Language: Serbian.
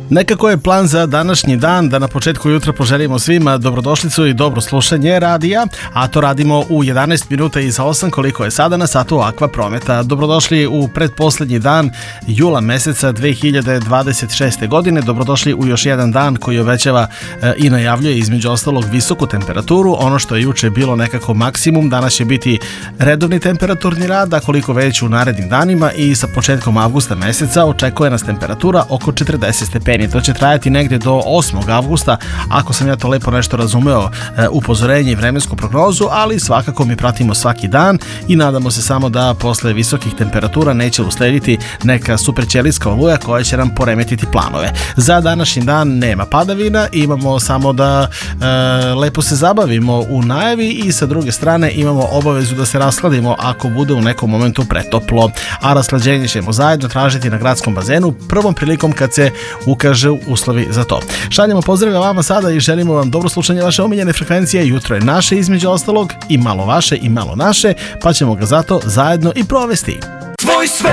Nekako je plan za današnji dan da na početku jutra poželimo svima dobrodošlicu i dobro slušanje radija, a to radimo u 11 minuta iza 8 koliko je sada na satu Aqua Prometa. Dobrodošli u pretposlednji dan jula meseca 2026. godine, dobrodošli u još jedan dan koji obećava i najavljuje između ostalog visoku temperaturu. Ono što je juče bilo nekako maksimum, danas će biti redovni temperaturni rad, a koliko već u narednim danima i sa početkom avgusta meseca očekuje nas temperatura oko 40 stepeni. To će trajati negdje do 8. avgusta, ako sam ja to lepo nešto razumeo, upozorenje i vremensku prognozu, ali svakako mi pratimo svaki dan i nadamo se samo da posle visokih temperatura neće uslediti neka superćelijska oluja koja će nam poremetiti planove. Za današnji dan nema padavina, imamo samo da lepo se zabavimo u najavi i sa druge strane imamo obavezu da se raskladimo ako bude u nekom momentu pretoplo, a rasklađenje ćemo zajedno tražiti na gradskom bazenu prvom prilikom kad se ukaže uslovi za to. Šaljemo pozdrave vama sada i želimo vam dobro slušanje vaše omiljene frekvencije. Jutro je naše između ostalog, i malo vaše i malo naše, pa ćemo ga zato zajedno i provesti.